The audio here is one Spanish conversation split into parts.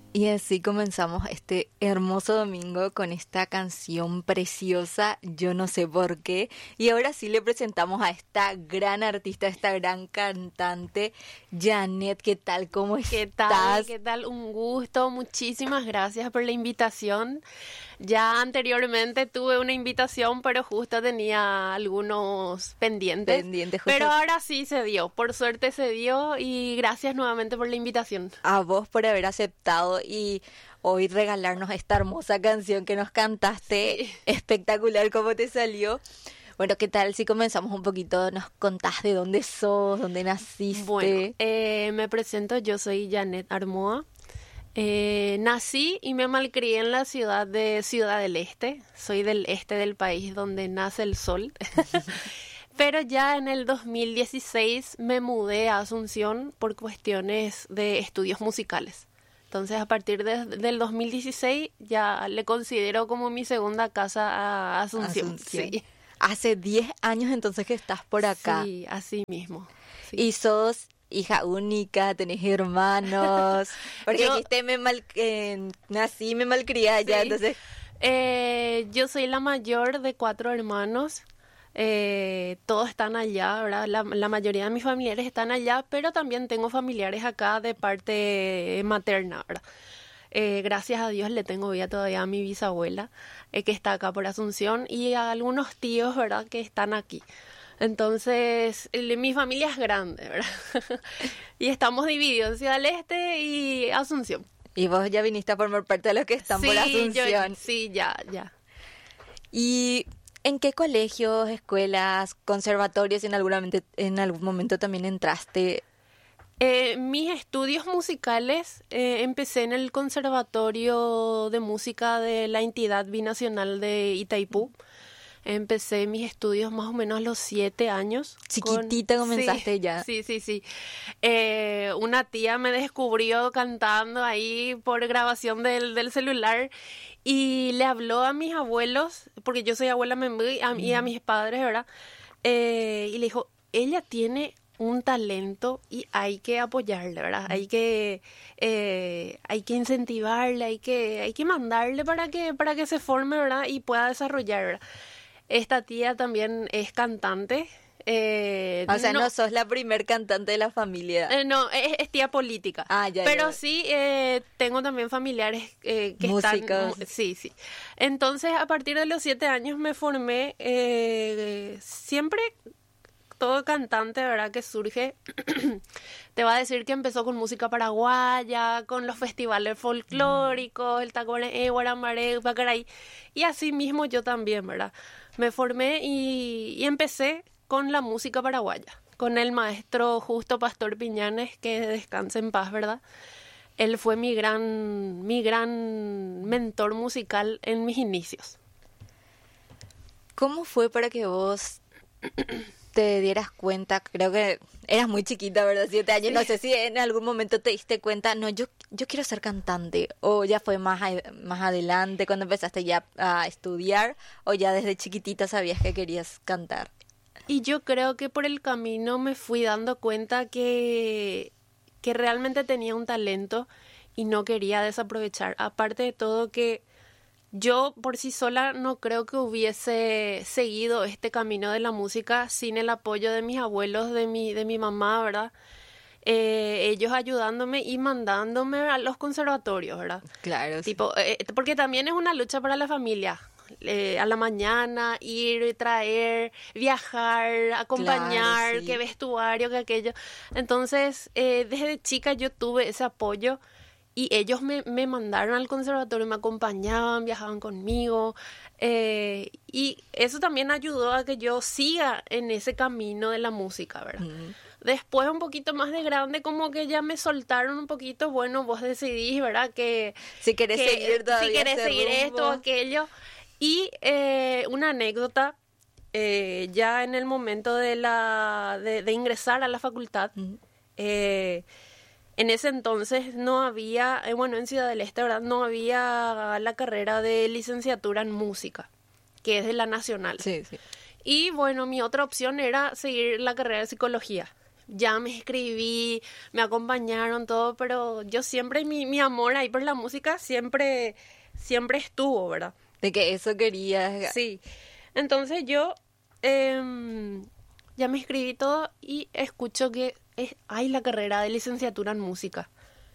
Y así comenzamos este hermoso domingo con esta canción preciosa, Yo no sé por qué. Y ahora sí le presentamos a esta gran artista, esta gran cantante, Janet. ¿Qué tal? ¿Cómo ¿Qué tal? estás? ¿Qué tal? Un gusto. Muchísimas gracias por la invitación. Ya anteriormente tuve una invitación, pero justo tenía algunos pendientes. Pendiente, Pero justo ahora sí se dio. Por suerte se dio y gracias nuevamente por la invitación. a vos por haber aceptado y hoy regalarnos esta hermosa canción que nos cantaste. Sí. Espectacular cómo te salió. Bueno, ¿qué tal si comenzamos un poquito? ¿Nos contás de dónde sos, dónde naciste? Bueno, me presento. Yo soy Janet Armoa. Nací y me malcrié en la ciudad de Ciudad del Este. Soy del este del país donde nace el sol. Pero ya en el 2016 me mudé a Asunción por cuestiones de estudios musicales. Entonces a partir del 2016 ya le considero como mi segunda casa a Asunción. Asunción. Sí, Hace 10 años entonces que estás por acá. sí, así mismo. Sí. Y sos hija única, tenés hermanos. Porque Yo- dijiste, nací, me malcrié allá, Sí. entonces... Yo soy la mayor de 4 hermanos. Todos están allá, ¿verdad? La mayoría de mis familiares están allá, pero también tengo familiares acá de parte materna, ¿verdad? Gracias a Dios le tengo vida todavía a mi bisabuela, que está acá por Asunción, y a algunos tíos, ¿verdad?, que están aquí. Entonces, mi familia es grande, ¿verdad? Y estamos divididos en Ciudad del Este y Asunción. Y vos ya viniste a formar parte de los que están por Asunción. Sí, ya, ya. ¿Y en qué colegios, escuelas, conservatorios en algún momento también entraste? Mis estudios musicales empecé en el Conservatorio de Música de la entidad binacional de Itaipú. Empecé mis estudios más o menos a los 7 años. Chiquitita comenzaste Sí, ya. sí. Una tía me descubrió cantando ahí por grabación del celular y le habló a mis abuelos, porque yo soy abuela Memby, y a mis padres, ¿verdad? Y le dijo, ella tiene un talento y hay que apoyarle, ¿verdad? Hay que incentivarle, hay que mandarle para que se forme, ¿verdad? Y pueda desarrollar, ¿verdad? Esta tía también es cantante. O sea, no sos la primer cantante de la familia. No, es tía política. Ah, ya, Pero ya. sí, tengo también familiares que Músicos. Sí, sí. Entonces, a partir de los 7 años me formé siempre todo cantante, ¿verdad? Que surge, te va a decir que empezó con música paraguaya, con los festivales folclóricos, el Tacuarembó, Guaramaré, Pacaray, y así mismo yo también, ¿verdad? Me formé y empecé con la música paraguaya, con el maestro Justo Pastor Piñanes, que descanse en paz, ¿verdad? Él fue mi gran mentor musical en mis inicios. ¿Cómo fue para que vos te dieras cuenta? Creo que eras muy chiquita, ¿verdad? 7 años. Sí. No sé si en algún momento te diste cuenta, no, yo quiero ser cantante. O ya fue más adelante cuando empezaste ya a estudiar, o ya desde chiquitita sabías que querías cantar. Y yo creo que por el camino me fui dando cuenta que realmente tenía un talento y no quería desaprovechar. Aparte de todo que yo por sí sola no creo que hubiese seguido este camino de la música sin el apoyo de mis abuelos, de mi mamá, ¿verdad? Ellos ayudándome y mandándome a los conservatorios, ¿verdad? Claro, sí. Tipo, porque también es una lucha para la familia. A la mañana, ir, traer, viajar, acompañar, Claro, sí. que vestuario, que aquello. Entonces, desde chica yo tuve ese apoyo y ellos me mandaron al conservatorio, me acompañaban, viajaban conmigo. Y eso también ayudó a que yo siga en ese camino de la música, ¿verdad? Después, un poquito más de grande, como que ya me soltaron un poquito, bueno, vos decidís, ¿verdad? Si querés seguir todavía si querés ese seguir esto o rumbo. aquello. Y una anécdota, ya en el momento de ingresar a la facultad, en ese entonces no había, bueno, en Ciudad del Este, ¿verdad? No había la carrera de licenciatura en música, que es de la Nacional. Sí, sí. Y bueno, mi otra opción era seguir la carrera de psicología. ya me escribí, me acompañaron todo, pero yo siempre, mi amor ahí por la música siempre estuvo, ¿verdad? De que eso querías. Sí. Entonces yo ya me escribí todo y escucho que hay la carrera de licenciatura en música.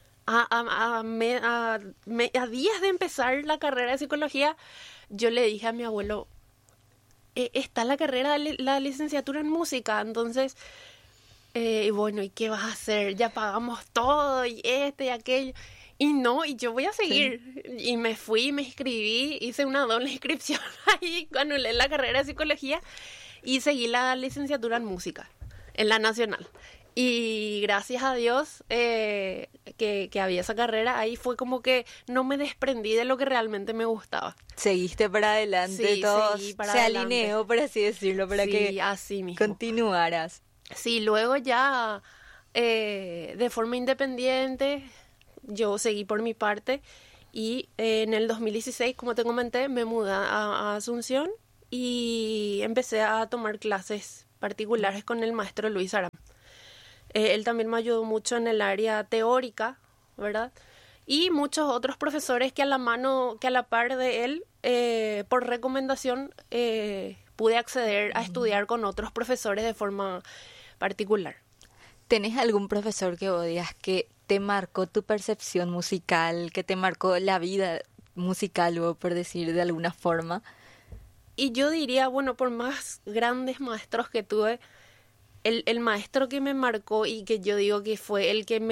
A días de empezar la carrera de psicología, yo le dije a mi abuelo, está la carrera de la licenciatura en música, entonces, y bueno, ¿y qué vas a hacer? Ya pagamos todo, y y aquello. Y no, y yo voy a seguir. Sí. Y me fui, me inscribí, hice una doble inscripción ahí, anulé la carrera de psicología y seguí la licenciatura en música, en la nacional. Y gracias a Dios que había esa carrera, ahí fue como que no me desprendí de lo que realmente me gustaba. Seguiste para adelante, sí, todo seguí para se adelante. alineó, por así decirlo, para sí, que así mismo. continuaras. Sí, luego ya de forma independiente, yo seguí por mi parte y en el 2016, como te comenté, me mudé a Asunción y empecé a tomar clases particulares con el maestro Luis Aram. Él también me ayudó mucho en el área teórica, ¿verdad? Y muchos otros profesores que a la par de él, por recomendación, pude acceder a estudiar con otros profesores de forma particular. ¿Tenés algún profesor que odias que te marcó tu percepción musical, que te marcó la vida musical, o por decir de alguna forma? Y yo diría, bueno, por más grandes maestros que tuve, el maestro que me marcó y que yo digo que fue el que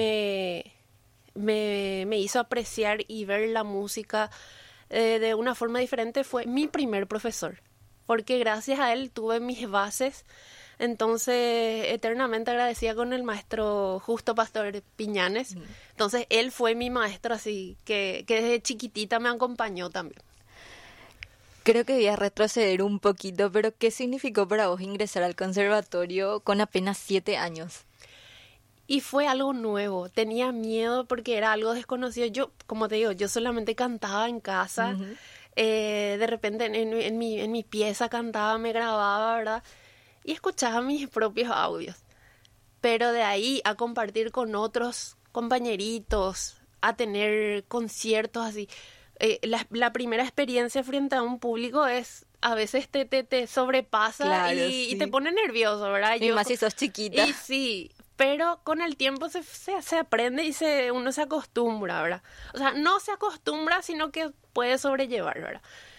me hizo apreciar y ver la música de una forma diferente fue mi primer profesor. Porque gracias a él tuve mis bases. Entonces, eternamente agradecida con el maestro Justo Pastor Piñanes. Entonces, él fue mi maestro, así que desde chiquitita me acompañó también. Creo que voy a retroceder un poquito, pero ¿qué significó para vos ingresar al conservatorio con apenas 7 años? Y fue algo nuevo, tenía miedo porque era algo desconocido. Yo, como te digo, yo solamente cantaba en casa, de repente en mi pieza cantaba, me grababa, ¿verdad? Y escuchaba mis propios audios. Pero de ahí a compartir con otros compañeritos, a tener conciertos así. La primera experiencia frente a un público es, a veces te sobrepasa, claro, y te pone nervioso, ¿verdad? Y más si sos chiquita. Y sí, pero con el tiempo se aprende y uno se acostumbra, ¿verdad? O sea, no se acostumbra, sino que puede sobrellevar, ¿verdad?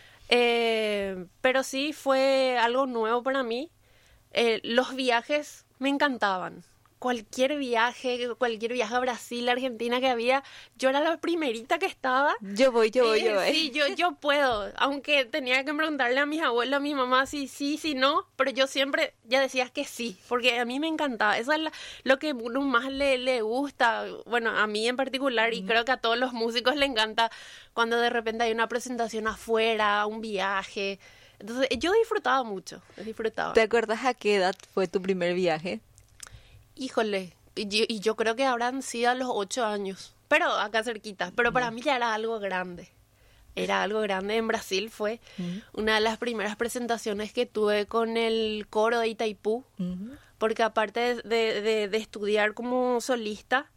Pero sí fue algo nuevo para mí. Los viajes me encantaban. Cualquier viaje a Brasil, Argentina que había, yo era la primerita que estaba. Yo voy. Sí, yo puedo. Aunque tenía que preguntarle a mis abuelos, a mi mamá si sí, si no, pero yo siempre ya decía que sí, porque a mí me encantaba. Eso es lo que uno más le gusta, bueno, a mí en particular, y creo que a todos los músicos le encanta cuando de repente hay una presentación afuera, un viaje. Entonces, yo disfrutaba mucho, ¿Te acuerdas a qué edad fue tu primer viaje? Híjole, y yo creo que habrán sido a los 8 años, pero acá cerquita, pero para mí ya era algo grande. Era algo grande. En Brasil fue una de las primeras presentaciones que tuve con el coro de Itaipú, porque aparte de estudiar como solista,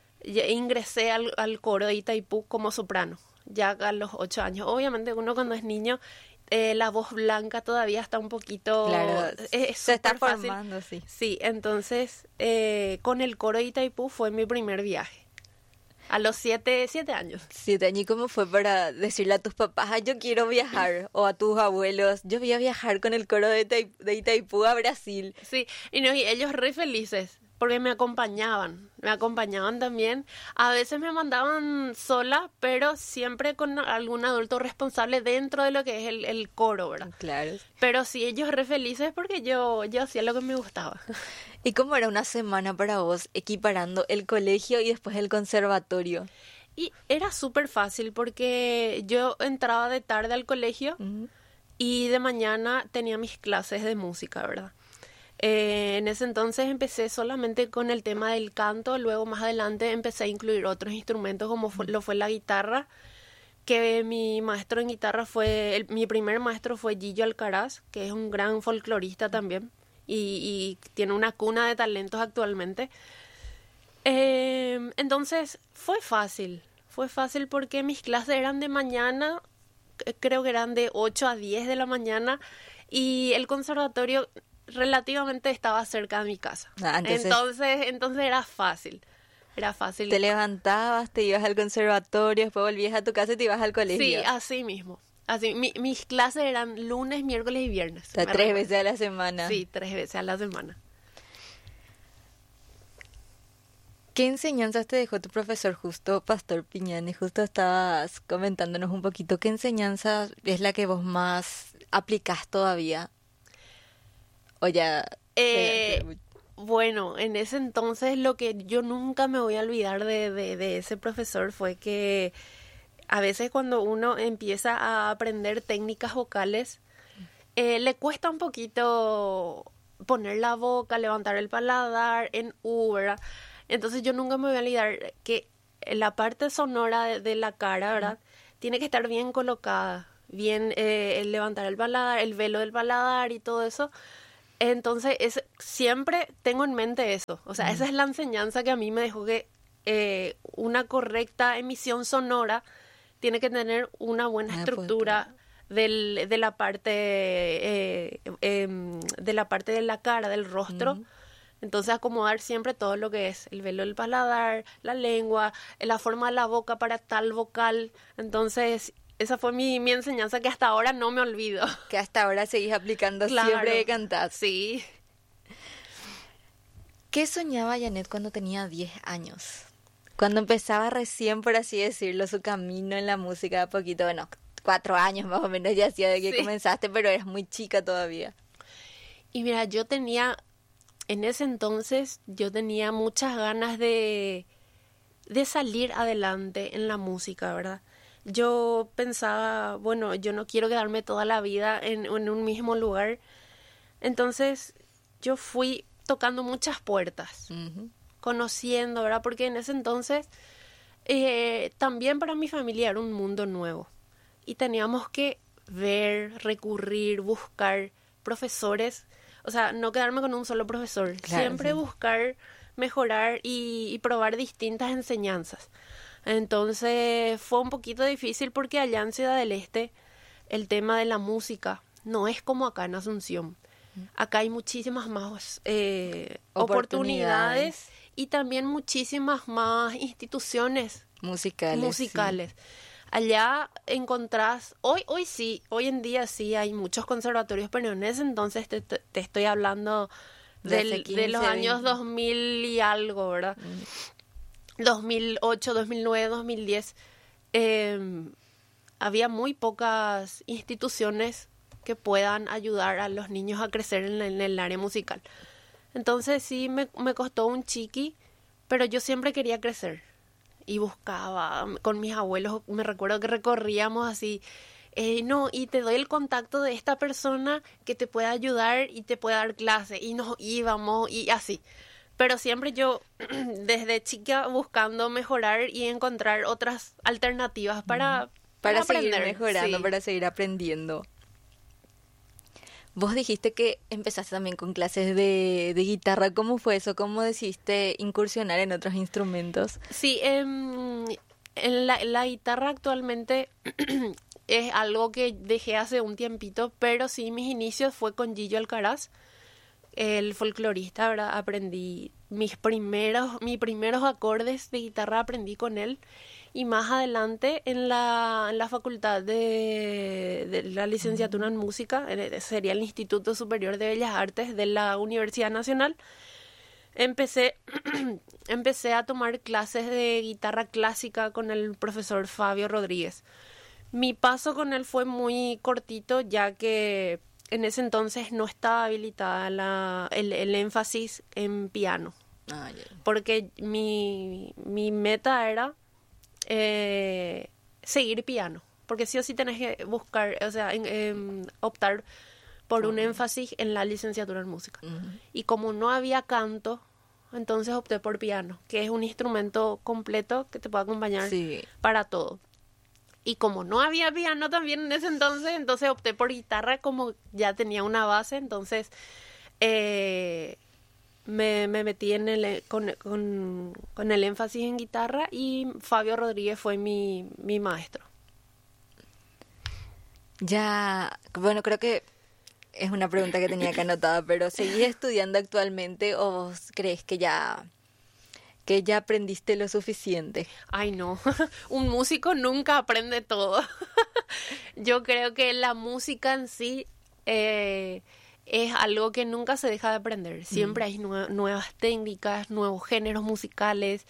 ingresé al coro de Itaipú como soprano, ya a los 8 años. Obviamente uno cuando es niño, la voz blanca todavía está un poquito... Claro, se está fácil. formando, sí. Sí, entonces con el coro de Itaipú fue mi primer viaje. A los 7 años. 7 años. ¿Y cómo fue para decirle a tus papás, yo quiero viajar? O a tus abuelos, yo voy a viajar con el coro de Itaipú a Brasil. Sí, y ellos re felices, porque me acompañaban también. A veces me mandaban sola, pero siempre con algún adulto responsable dentro de lo que es el coro, ¿verdad? Claro. Pero sí, ellos re felices porque yo hacía lo que me gustaba. ¿Y cómo era una semana para vos equiparando el colegio y después el conservatorio? Y era súper fácil porque yo entraba de tarde al colegio y de mañana tenía mis clases de música, ¿verdad? En ese entonces empecé solamente con el tema del canto, luego más adelante empecé a incluir otros instrumentos como lo fue la guitarra, que mi maestro en guitarra mi primer maestro fue Gillo Alcaraz, que es un gran folclorista también, y tiene una cuna de talentos actualmente. Entonces fue fácil porque mis clases eran de mañana, creo que eran de 8 a 10 de la mañana, y el conservatorio relativamente estaba cerca de mi casa. Entonces era fácil. Te levantabas, te ibas al conservatorio, después volvías a tu casa y te ibas al colegio. Sí, así mismo. Así, mis clases eran lunes, miércoles y viernes. O sea, 3 veces a la semana. Sí, 3 veces a la semana. ¿Qué enseñanzas te dejó tu profesor justo, Pastor Piñani? Justo estabas comentándonos un poquito. ¿Qué enseñanza es la que vos más aplicás todavía? O ya... Bueno, en ese entonces lo que yo nunca me voy a olvidar de ese profesor fue que a veces cuando uno empieza a aprender técnicas vocales, le cuesta un poquito poner la boca, levantar el paladar en U, ¿verdad? Entonces yo nunca me voy a olvidar que la parte sonora de la cara, ¿verdad? Tiene que estar bien colocada, bien el levantar el paladar, el velo del paladar y todo eso. Entonces siempre tengo en mente eso. O sea, esa es la enseñanza que a mí me dejó, que una correcta emisión sonora tiene que tener una buena estructura de la parte de la cara, del rostro. Entonces acomodar siempre todo lo que es el velo del paladar, la lengua, la forma de la boca para tal vocal. Entonces esa fue mi enseñanza que hasta ahora no me olvido. Que hasta ahora seguís aplicando siempre que cantás. Sí. ¿Qué soñaba Janet cuando tenía 10 años? Cuando empezaba recién, por así decirlo, su camino en la música, poquito, bueno, 4 años más o menos ya hacía de que comenzaste, pero eras muy chica todavía. Y mira, en ese entonces, yo tenía muchas ganas de salir adelante en la música, ¿verdad? Yo pensaba, bueno, yo no quiero quedarme toda la vida en un mismo lugar. Entonces, yo fui tocando muchas puertas, conociendo, ¿verdad? Porque en ese entonces, también para mi familia era un mundo nuevo. Y teníamos que ver, recurrir, buscar profesores. O sea, no quedarme con un solo profesor. Claro, siempre buscar, mejorar y probar distintas enseñanzas. Entonces fue un poquito difícil porque allá en Ciudad del Este el tema de la música no es como acá en Asunción. Acá hay muchísimas más oportunidades y también muchísimas más instituciones musicales. Sí. Allá encontrás, hoy en día sí hay muchos conservatorios, pero en ese entonces te estoy hablando de los años 2000 y algo, ¿verdad? 2008, 2009, 2010, había muy pocas instituciones que puedan ayudar a los niños a crecer en el área musical. Entonces sí me costó un chiqui, pero yo siempre quería crecer. Y buscaba con mis abuelos, me recuerdo que recorríamos así, y te doy el contacto de esta persona que te puede ayudar y te puede dar clase. Y nos íbamos y así. Pero siempre yo, desde chica, buscando mejorar y encontrar otras alternativas para seguir aprender. Mejorando, Sí. para seguir aprendiendo. Vos dijiste que empezaste también con clases de guitarra. ¿Cómo fue eso? ¿Cómo decidiste incursionar en otros instrumentos? Sí, en la guitarra actualmente es algo que dejé hace un tiempito, pero sí, mis inicios fue con Gillo Alcaraz, el folclorista, ¿verdad? Aprendí mis primeros acordes de guitarra, aprendí con él. Y más adelante en la facultad de la licenciatura en música, sería el Instituto Superior de Bellas Artes de la Universidad Nacional, empecé a tomar clases de guitarra clásica con el profesor Fabio Rodríguez. Mi paso con él fue muy cortito, ya que en ese entonces no estaba habilitada el énfasis en piano. Porque mi meta era seguir piano, porque sí o sí tenés que buscar, o sea, optar por un énfasis en la licenciatura en música. Y como no había canto, entonces opté por piano, que es un instrumento completo que te puede acompañar para todo. Y como no había piano también en ese entonces opté por guitarra, como ya tenía una base. Entonces me metí con el énfasis en guitarra y Fabio Rodríguez fue mi maestro. Ya, bueno, creo que es una pregunta que tenía que anotada, pero ¿seguís estudiando actualmente o vos crees que ya aprendiste lo suficiente? Ay, no, un músico nunca aprende todo. Yo creo que la música en sí es algo que nunca se deja de aprender. Siempre hay nuevas técnicas, nuevos géneros musicales,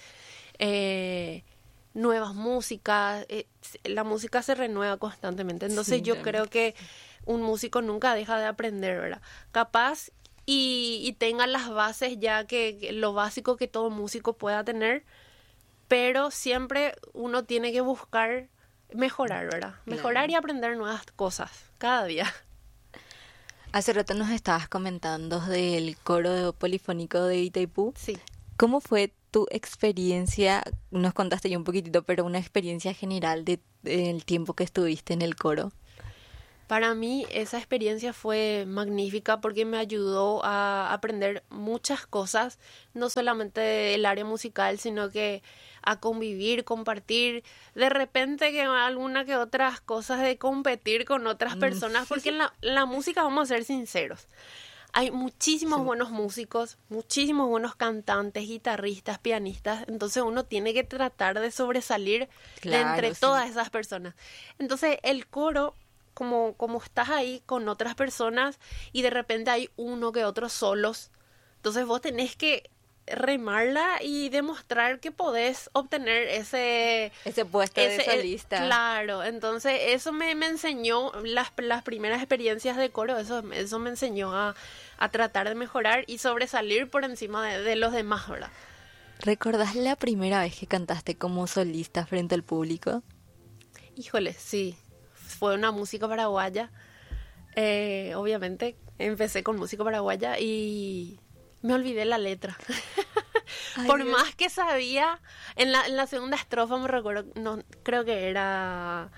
nuevas músicas. La música se renueva constantemente. Entonces Sí, yo también. creo que un músico nunca deja de aprender, ¿verdad? Capaz y tenga las bases ya que lo básico que todo músico pueda tener, pero siempre uno tiene que buscar mejorar, ¿verdad? Mejorar Claro. y aprender nuevas cosas cada día. Hace rato nos estabas comentando del coro polifónico de Itaipú. Sí. ¿Cómo fue tu experiencia? Nos contaste ya un poquitito, pero una experiencia general del tiempo que estuviste en el coro. Para mí esa experiencia fue magnífica porque me ayudó a aprender muchas cosas, no solamente del área musical, sino que a convivir, compartir, de repente que alguna que otras cosas de competir con otras personas, porque en la música, vamos a ser sinceros, hay muchísimos Sí. buenos músicos, muchísimos buenos cantantes, guitarristas, pianistas, entonces uno tiene que tratar de sobresalir de Claro, entre sí. todas esas personas. Entonces el coro, como estás ahí con otras personas y de repente hay uno que otros solos, entonces vos tenés que remarla y demostrar que podés obtener ese Puesto de solista. claro, entonces eso me enseñó las primeras experiencias de coro, eso me enseñó a tratar de mejorar y sobresalir por encima de los demás, ¿verdad? ¿Recordás la primera vez que cantaste como solista frente al público? Híjole, sí, fue una música paraguaya, obviamente empecé con música paraguaya y me olvidé la letra. Ay, Por Dios. más que sabía, en la segunda estrofa me recuerdo, no, creo que era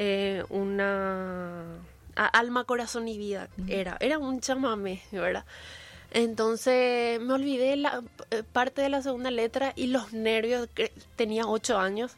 alma, corazón y vida, era un chamamé, ¿verdad? Entonces me olvidé la parte de la segunda letra y los nervios, que tenía 8 años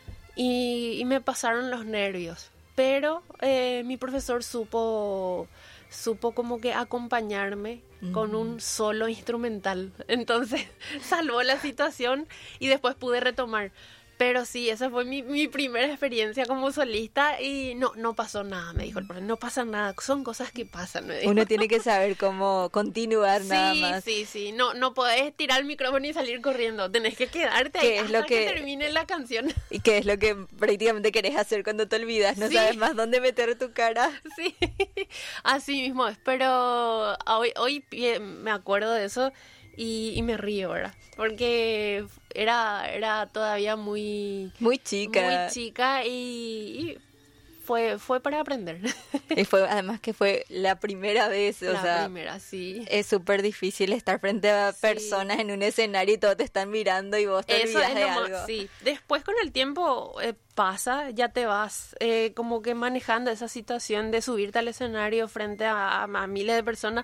y me pasaron los nervios, pero mi profesor supo como que acompañarme con un solo instrumental. Entonces salvó la situación y después pude retomar. Pero sí, esa fue mi primera experiencia como solista y no pasó nada, me dijo el profesor. No pasa nada, son cosas que pasan, me dijo. Uno tiene que saber cómo continuar nada Sí, más. sí. No podés tirar el micrófono y salir corriendo. Tenés que quedarte ahí ¿Qué es hasta lo que que- termine la canción. ¿Y qué es lo que prácticamente querés hacer cuando te olvidas? No Sí. sabes más dónde meter tu cara. Sí, así mismo es, pero hoy me acuerdo de eso y me río, ¿verdad? Porque era todavía muy Muy chica. chica y fue para aprender. Y fue, además que fue la primera vez, o La sea, primera, sí. es súper difícil estar frente a Sí. personas en un escenario y todos te están mirando y vos te Eso olvidas es de lo algo. más, sí. Después con el tiempo pasa, ya te vas como que manejando esa situación de subirte al escenario frente a miles de personas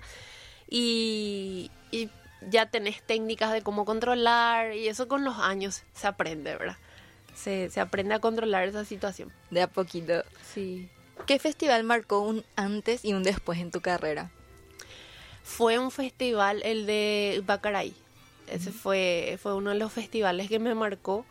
y ya tenés técnicas de cómo controlar y eso con los años se aprende, ¿verdad? Se aprende a controlar esa situación. De a poquito. Sí. ¿Qué festival marcó un antes y un después en tu carrera? Fue un festival, el de Baccaray. Ese fue uno de los festivales que me marcó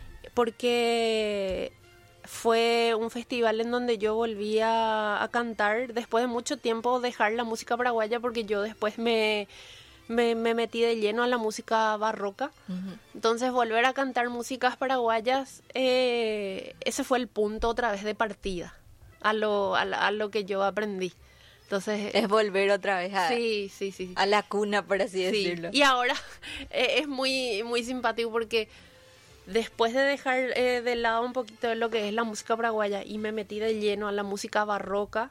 porque fue un festival en donde yo volví a cantar después de mucho tiempo dejar la música paraguaya porque yo después me metí de lleno a la música barroca. Entonces volver a cantar músicas paraguayas, ese fue el punto otra vez de partida a lo que yo aprendí. Entonces, Es volver otra vez sí. a la cuna, por así Sí, decirlo. y ahora es muy, muy simpático porque después de dejar de lado un poquito de lo que es la música paraguaya y me metí de lleno a la música barroca,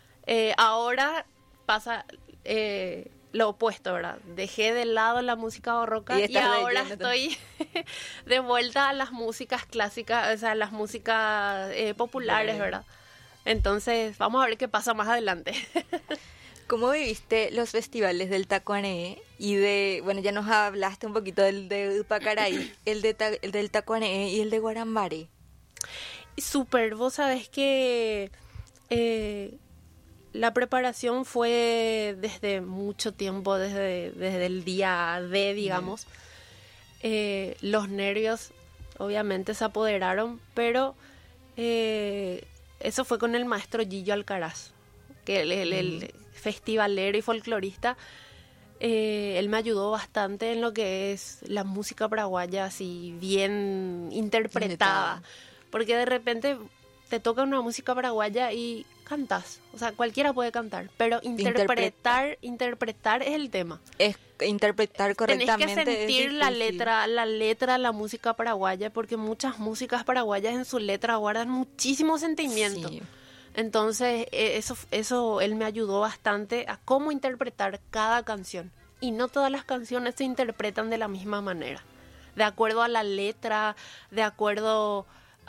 ahora pasa lo opuesto, ¿verdad? Dejé de lado la música barroca Y y estás de ahora lleno estoy de vuelta a las músicas clásicas, o sea, las músicas populares, Vale. ¿verdad? Entonces, vamos a ver qué pasa más adelante. ¿Cómo viviste los festivales del Tacuané y bueno, ya nos hablaste un poquito del de Pacaraí, el del Tacuané y el de Guarambaré? Súper, vos sabés que la preparación fue desde mucho tiempo, desde el día D, digamos. Los nervios obviamente se apoderaron, pero eso fue con el maestro Gillo Alcaraz, que el festivalero y folclorista. Él me ayudó bastante en lo que es la música paraguaya, así bien interpretada. Porque de repente te toca una música paraguaya y cantas. O sea, cualquiera puede cantar, pero interpretar es el tema. Es interpretar correctamente. Tenés que sentir la letra, la música paraguaya, porque muchas músicas paraguayas en su letra guardan muchísimo sentimiento. Sí. Entonces, eso él me ayudó bastante a cómo interpretar cada canción. Y no todas las canciones se interpretan de la misma manera. De acuerdo a la letra, de acuerdo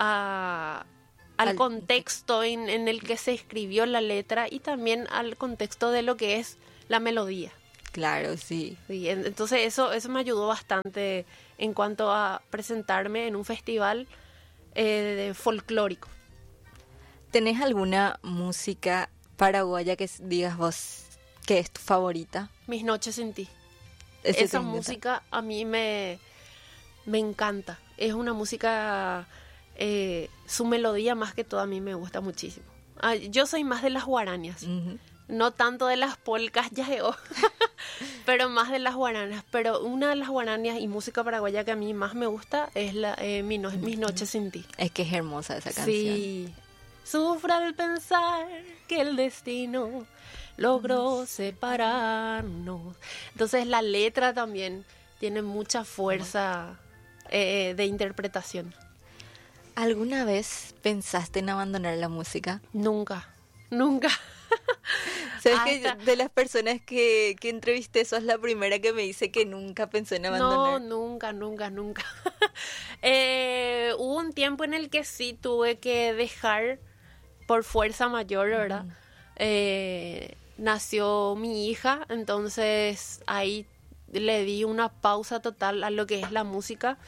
al contexto en el que se escribió la letra y también al contexto de lo que es la melodía. Claro, sí. Sí, entonces eso me ayudó bastante en cuanto a presentarme en un festival folclórico. ¿Tenés alguna música paraguaya que digas vos que es tu favorita? Mis noches sin ti. Esa música a mí me encanta. Es una música, su melodía más que todo a mí me gusta muchísimo. Yo soy más de las guarañas. Uh-huh. No tanto de las polcas, pero más de las guaranas. Pero una de las guaranas y música paraguaya que a mí más me gusta es Mis noches sin ti. Es que es hermosa esa canción. Sí. Sufra al pensar que el destino logró separarnos. Entonces la letra también tiene mucha fuerza de interpretación. ¿Alguna vez pensaste en abandonar la música? Nunca. ¿Sabes que de las personas que entrevisté, sos la primera que me dice que nunca pensó en abandonar? No, nunca. Hubo un tiempo en el que sí tuve que dejar por fuerza mayor, ¿verdad? Nació mi hija, entonces ahí le di una pausa total a lo que es la música.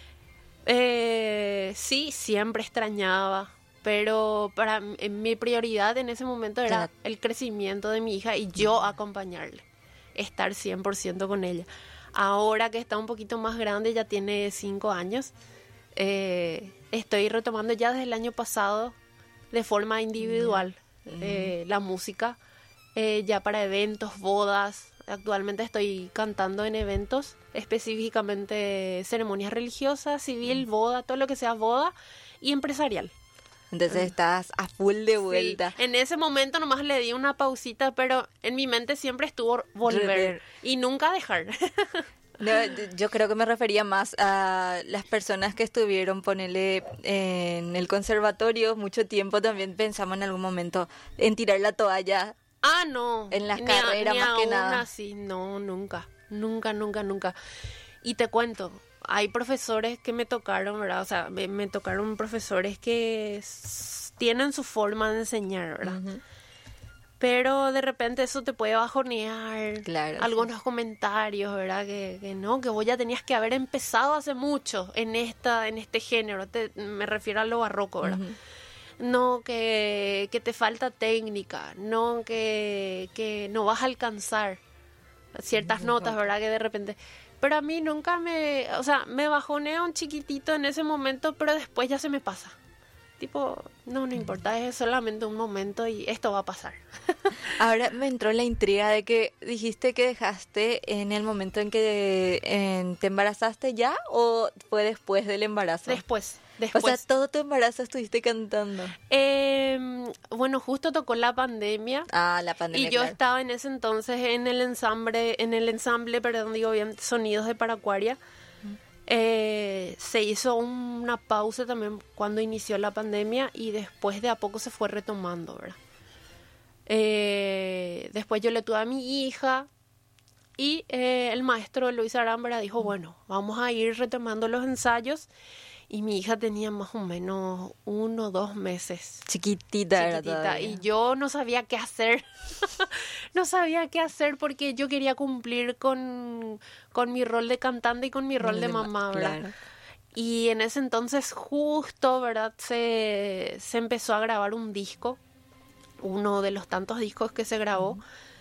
Sí, siempre extrañaba, pero mi prioridad en ese momento era el crecimiento de mi hija y yo acompañarle, estar 100% con ella. Ahora que está un poquito más grande, ya tiene 5 años, estoy retomando ya desde el año pasado de forma individual la música, ya para eventos, bodas. Actualmente estoy cantando en eventos, específicamente ceremonias religiosas, civil, boda, todo lo que sea boda y empresarial. Entonces estás a full de vuelta. Sí, en ese momento nomás le di una pausita, pero en mi mente siempre estuvo volver y nunca dejar. No, yo creo que me refería más a las personas que estuvieron, ponele, en el conservatorio mucho tiempo. También pensamos en algún momento en tirar la toalla. No. En las carreras más que nada. Así, no, nunca. Y te cuento, hay profesores que me tocaron, ¿verdad? O sea, me tocaron profesores que tienen su forma de enseñar, ¿verdad? Uh-huh. Pero de repente eso te puede bajonear. Claro, algunos comentarios, ¿verdad? Que vos ya tenías que haber empezado hace mucho en este género. Me refiero a lo barroco, ¿verdad? Uh-huh. No, que te falta técnica. No, que no vas a alcanzar ciertas notas, ¿verdad? Que de repente... Pero a mí nunca me bajonea un chiquitito en ese momento, pero después ya se me pasa. Tipo, no importa, es solamente un momento y esto va a pasar. Ahora me entró la intriga de que dijiste que dejaste en el momento en que te embarazaste ya, ¿o fue después del embarazo? Después. O sea, todo tu embarazo estuviste cantando. Bueno, justo tocó la pandemia. La pandemia. Y yo estaba en ese entonces en el ensamble, Sonidos de Paracuaria. Se hizo una pausa también cuando inició la pandemia y después de a poco se fue retomando, ¿verdad? Después yo le tuve a mi hija y el maestro Luis Arambra dijo, bueno, vamos a ir retomando los ensayos y mi hija tenía más o menos 1 o 2 meses. Chiquitita era todavía. Y yo no sabía qué hacer. No sabía qué hacer porque yo quería cumplir con mi rol de cantante y con mi rol de mamá, ¿verdad? Claro. Y en ese entonces justo, ¿verdad? Se empezó a grabar un disco, uno de los tantos discos que se grabó.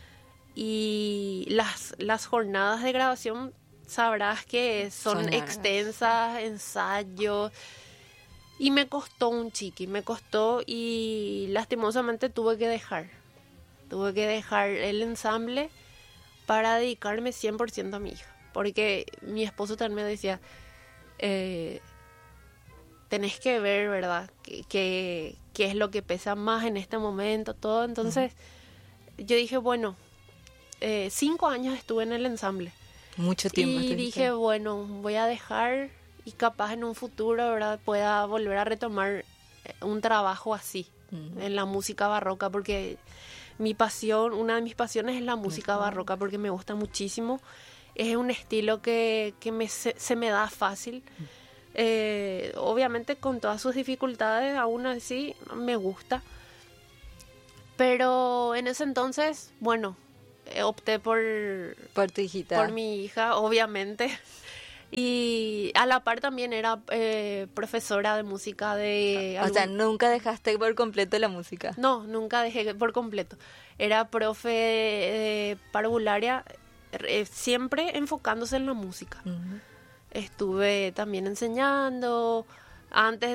Y las jornadas de grabación, sabrás que son Son extensas, ensayos. Y me costó un chiqui, y lastimosamente tuve que dejar el ensamble para dedicarme 100% a mi hija. Porque mi esposo también me decía, tenés que ver, ¿verdad? ¿Qué es lo que pesa más en este momento? Todo. Entonces, yo dije, bueno, 5 años estuve en el ensamble. Mucho tiempo. Y dije, bueno, voy a dejar y capaz en un futuro, ¿verdad?, pueda volver a retomar un trabajo así, en la música barroca, porque una de mis pasiones es la música barroca, porque me gusta muchísimo. Es un estilo que se me da fácil. Obviamente con todas sus dificultades, aún así me gusta. Pero en ese entonces, bueno, opté por tu hijita. Por mi hija, obviamente. Y a la par también era profesora de música de... O sea, ¿nunca dejaste por completo la música? No, nunca dejé por completo. Era profe de parvularia, siempre enfocándose en la música. Estuve también enseñando antes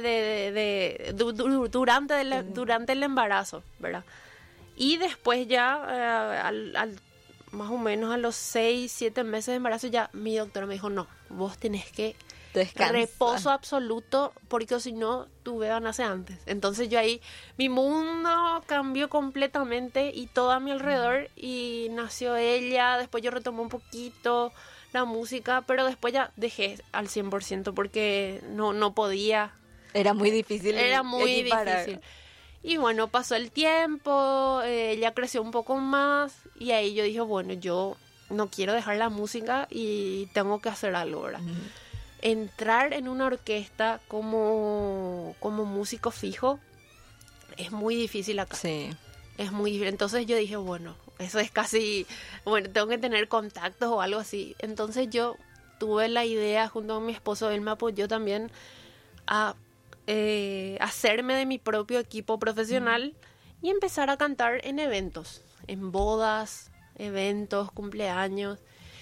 durante el embarazo, ¿verdad? Y después ya, más o menos a los 6, 7 meses de embarazo, ya mi doctora me dijo, no, vos tenés que Descansa. Reposo absoluto, porque si no, tu bebé nace antes. Entonces yo ahí, mi mundo cambió completamente y todo a mi alrededor, y nació ella. Después yo retomé un poquito la música, pero después ya dejé al 100% porque no podía. Era muy difícil. Era muy equiparar. difícil. Y bueno, pasó el tiempo, ella creció un poco más, y ahí yo dije, bueno, yo no quiero dejar la música y tengo que hacer algo, ¿verdad? Entrar en una orquesta como músico fijo es muy difícil acá. Sí. Es muy difícil. Entonces yo dije, bueno, eso es casi... Bueno, tengo que tener contactos o algo así. Entonces yo tuve la idea junto con mi esposo, él me apoyó también a hacerme de mi propio equipo profesional y empezar a cantar en eventos, en bodas, eventos, cumpleaños.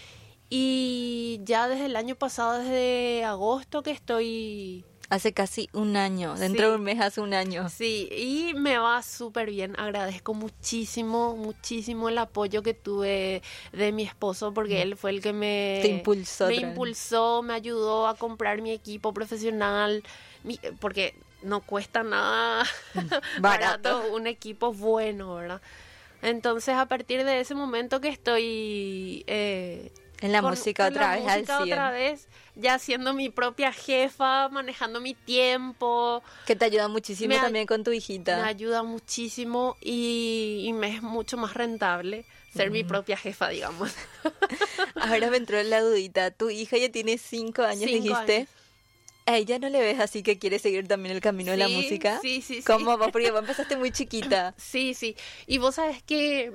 Y ya desde el año pasado, desde agosto que estoy... Hace casi un año, dentro de un mes hace un año. Sí, y me va súper bien. Agradezco muchísimo, muchísimo el apoyo que tuve de mi esposo, porque él fue el que Te impulsó. Me ayudó a comprar mi equipo profesional, porque no cuesta nada barato un equipo bueno, ¿verdad? Entonces, a partir de ese momento que estoy... en la música otra vez al 100. Otra vez, ya siendo mi propia jefa, manejando mi tiempo. Que te ayuda muchísimo también con tu hijita. Me ayuda muchísimo y me es mucho más rentable ser mi propia jefa, digamos. Ahora me entró la dudita. Tu hija ya tiene 5 años, 5 dijiste. años. ¿A ella no le ves así que quiere seguir también el camino de la música? Sí. ¿Cómo vos? Porque vos empezaste muy chiquita. Sí. Y vos sabes que...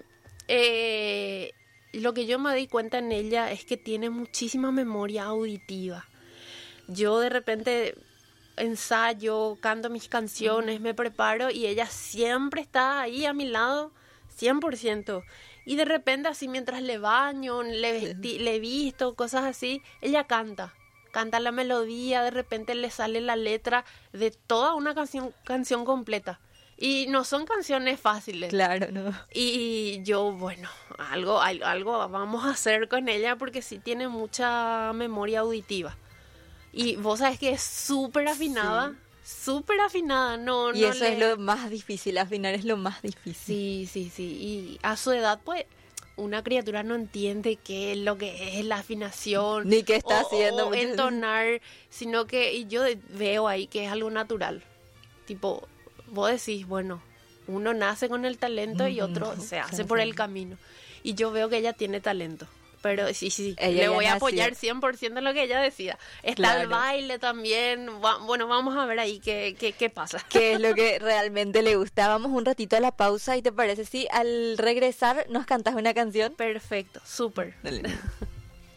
lo que yo me di cuenta en ella es que tiene muchísima memoria auditiva. Yo de repente ensayo, canto mis canciones, me preparo y ella siempre está ahí a mi lado, 100%. Y de repente así mientras le baño, le visto, cosas así, ella canta la melodía, de repente le sale la letra de toda una canción completa. Y no son canciones fáciles. Claro, no. Y yo, bueno, algo vamos a hacer con ella porque sí tiene mucha memoria auditiva. Y vos sabés que es súper afinada. Sí. Súper afinada. Y eso es lo más difícil, afinar es lo más difícil. Sí. Y a su edad, pues, una criatura no entiende qué es lo que es la afinación. Ni qué está haciendo. O entonar, sino que y yo veo ahí que es algo natural. Tipo... Vos decís, bueno, uno nace con el talento y otro se hace por el camino. Y yo veo que ella tiene talento. Pero sí, Ella le ya voy a nació. apoyar 100% en lo que ella decida. Está el baile también. Bueno, vamos a ver ahí qué pasa. ¿Qué es lo que realmente le gusta? Vamos un ratito a la pausa y ¿te parece si al regresar nos cantas una canción? Perfecto, súper. Dale.